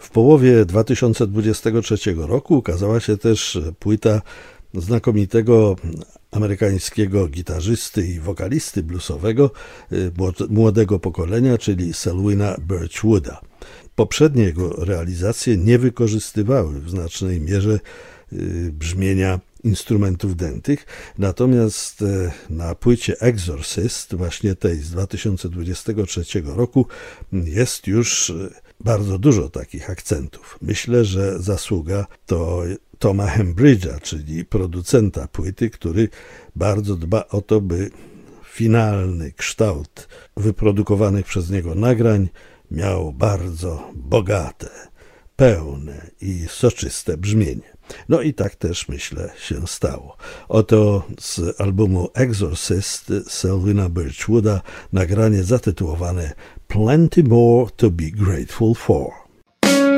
W połowie 2023 roku ukazała się też płyta znakomitego amerykańskiego gitarzysty i wokalisty bluesowego młodego pokolenia, czyli Selwyna Birchwooda. Poprzednie jego realizacje nie wykorzystywały w znacznej mierze brzmienia instrumentów dętych, natomiast na płycie Exorcist, właśnie tej z 2023 roku, jest już bardzo dużo takich akcentów. Myślę, że zasługa to Toma Hembridge'a, czyli producenta płyty, który bardzo dba o to, by finalny kształt wyprodukowanych przez niego nagrań miał bardzo bogate, pełne i soczyste brzmienie. No i tak też, myślę, się stało. Oto z albumu Exorcist Selwyna Birchwooda nagranie zatytułowane Plenty More to Be Grateful For.